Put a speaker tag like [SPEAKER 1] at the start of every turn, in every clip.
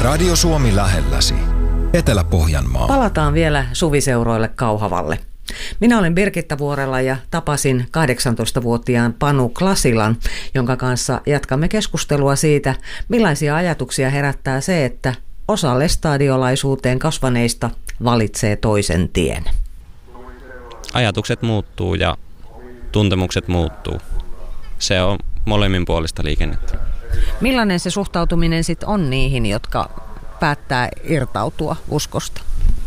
[SPEAKER 1] Radio Suomi lähelläsi. Etelä-Pohjanmaa.
[SPEAKER 2] Palataan vielä suviseuroille Kauhavalle. Minä olen Birgitta Vuorela ja tapasin 18-vuotiaan Panu Klasilan, jonka kanssa jatkamme keskustelua siitä, millaisia ajatuksia herättää se, että osa lestadiolaisuuteen kasvaneista valitsee toisen tien.
[SPEAKER 3] Ajatukset muuttuu ja tuntemukset muuttuu. Se on molemminpuolista liikennettä.
[SPEAKER 2] Millainen se suhtautuminen sitten on niihin, jotka päättää irtautua uskosta?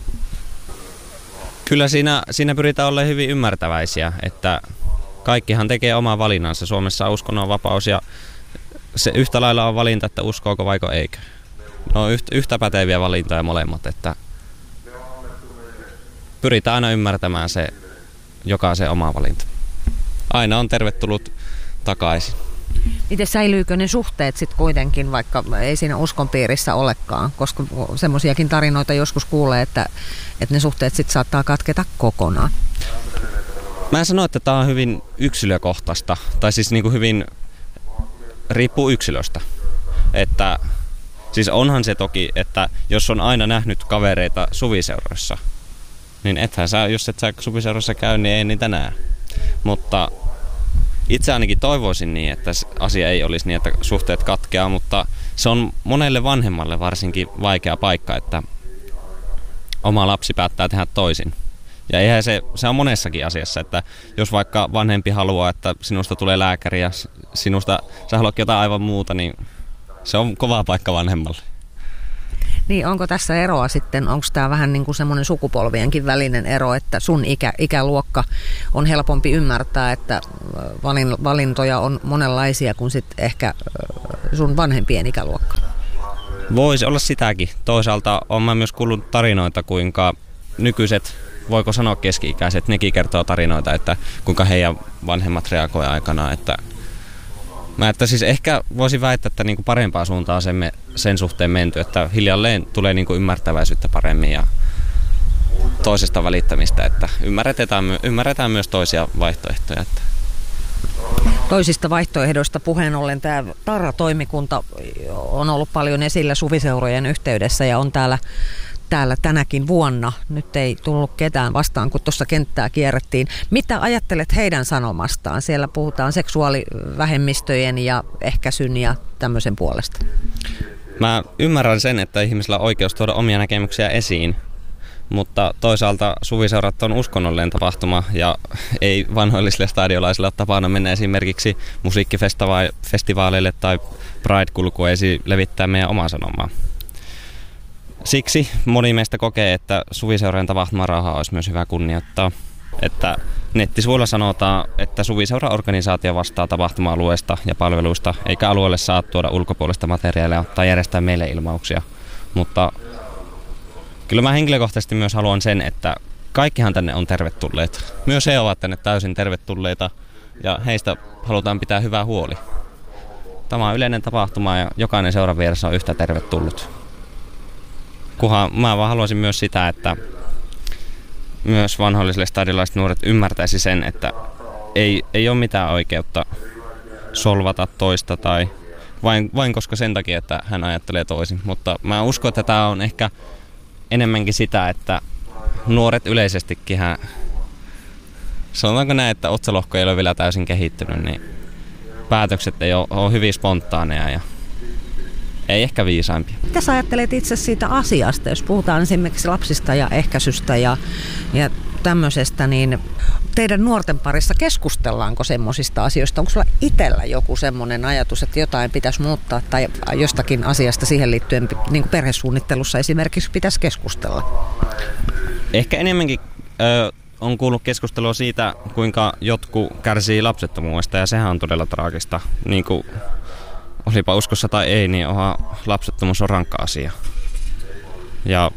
[SPEAKER 3] Kyllä siinä pyritään olemaan hyvin ymmärtäväisiä, että kaikkihan tekee omaa valinnansa. Suomessa on uskonnonvapaus ja se yhtä lailla on valinta, että uskooko vaiko eikö. No yhtä päteviä valintoja molemmat, että pyritään aina ymmärtämään se jokaisen oma valinta. Aina on tervetullut takaisin.
[SPEAKER 2] Miten säilyykö ne suhteet sitten kuitenkin, vaikka ei siinä uskon piirissä olekaan? Koska semmoisiakin tarinoita joskus kuulee, että ne suhteet sitten saattaa katketa kokonaan.
[SPEAKER 3] Mä en sano, että tämä on hyvin yksilökohtaista, tai siis niin kuin hyvin riippuu yksilöstä. Että, siis onhan se toki, että jos on aina nähnyt kavereita suviseuroissa, niin ethän sä, jos et sä suviseuroissa käy, niin ei niitä näe. Mutta itse ainakin toivoisin niin, että asia ei olisi niin, että suhteet katkeaa, mutta se on monelle vanhemmalle varsinkin vaikea paikka, että oma lapsi päättää tehdä toisin. Ja eihän se on monessakin asiassa, että jos vaikka vanhempi haluaa, että sinusta tulee lääkäri ja sä haluat jotain aivan muuta, niin se on kova paikka vanhemmalle.
[SPEAKER 2] Niin, onko tässä eroa sitten, onko tämä vähän niin kuin semmoinen sukupolvienkin välinen ero, että sun ikäluokka on helpompi ymmärtää, että valintoja on monenlaisia kuin sitten ehkä sun vanhempien ikäluokka?
[SPEAKER 3] Voisi olla sitäkin. Toisaalta olen mä myös kuullut tarinoita, kuinka nykyiset, voiko sanoa keski-ikäiset, nekin kertoo tarinoita, että kuinka heidän vanhemmat reagoivat aikanaan, että siis ehkä voisin väittää, että niinku parempaa suuntaan sen suhteen menty, että hiljalleen tulee niinku ymmärtäväisyyttä paremmin ja toisesta välittämistä, että ymmärretään myös toisia vaihtoehtoja. Että.
[SPEAKER 2] Toisista vaihtoehdoista puheen ollen tämä Tarra-toimikunta on ollut paljon esillä suviseurojen yhteydessä ja on täällä tänäkin vuonna. Nyt ei tullut ketään vastaan, kun tuossa kenttää kierrettiin. Mitä ajattelet heidän sanomastaan? Siellä puhutaan seksuaalivähemmistöjen ja ehkäisyn ja tämmöisen puolesta.
[SPEAKER 3] Mä ymmärrän sen, että ihmisillä on oikeus tuoda omia näkemyksiä esiin, mutta toisaalta suviseurat on uskonnollinen tapahtuma ja ei vanhoillisille stadiolaisille ole tapana mennä esimerkiksi musiikkifestivaaleille tai Pride-kulkueisiin levittää meidän omaa sanomaa. Siksi moni meistä kokee, että suviseurojen tapahtumarauhaa olisi myös hyvä kunnioittaa. Että nettisivuilla sanotaan, että suviseura-organisaatio vastaa tapahtuma-alueesta ja palveluista, eikä alueelle saa tuoda ulkopuolista materiaalia tai järjestää meille ilmauksia. Mutta kyllä mä henkilökohtaisesti myös haluan sen, että kaikkihan tänne on tervetulleet. Myös he ovat tänne täysin tervetulleita ja heistä halutaan pitää hyvää huoli. Tämä on yleinen tapahtuma ja jokainen seuran vieressä on yhtä tervetullut. Mä vaan haluaisin myös sitä, että myös vanhoillisille stadiolaiset nuoret ymmärtäisi sen, että ei ole mitään oikeutta solvata toista tai vain koska sen takia, että hän ajattelee toisin. Mutta mä uskon, että tämä on ehkä enemmänkin sitä, että nuoret yleisestikin, sanotaanko näin, että otsalohko ei ole vielä täysin kehittynyt, niin päätökset ei ole hyvin spontaaneja ja ei ehkä viisaimpia.
[SPEAKER 2] Mitä sä ajattelet itse siitä asiasta, jos puhutaan esimerkiksi lapsista ja ehkäisystä ja tämmöisestä, niin teidän nuorten parissa keskustellaanko semmoisista asioista? Onko sulla itsellä joku semmoinen ajatus, että jotain pitäisi muuttaa tai jostakin asiasta siihen liittyen, niin kuin perhesuunnittelussa esimerkiksi pitäisi keskustella?
[SPEAKER 3] Ehkä enemmänkin on kuullut keskustelua siitä, kuinka jotkut kärsii lapsettomuudesta ja sehän on todella traagista. Niin kuin olipa uskossa tai ei, niin lapsettomuus on rankka asia. Ja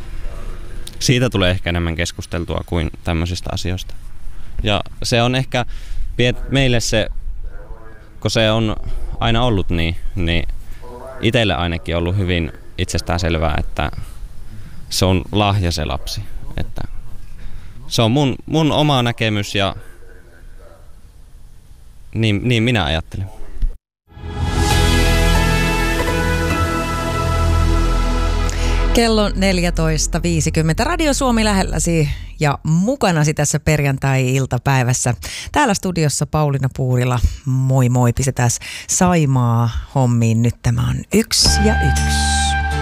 [SPEAKER 3] siitä tulee ehkä enemmän keskusteltua kuin tämmöisistä asioista. Ja se on ehkä meille se, kun se on aina ollut niin itselle ainakin ollut hyvin itsestäänselvää, että se on lahja se lapsi. Että se on mun oma näkemys ja niin minä ajattelen.
[SPEAKER 4] Kello 14.50. Radio Suomi lähelläsi ja mukanasi tässä perjantai-iltapäivässä. Täällä studiossa Pauliina Puurila. Moi moi, pistetään Saimaa hommiin. Nyt tämä on 1 ja 1.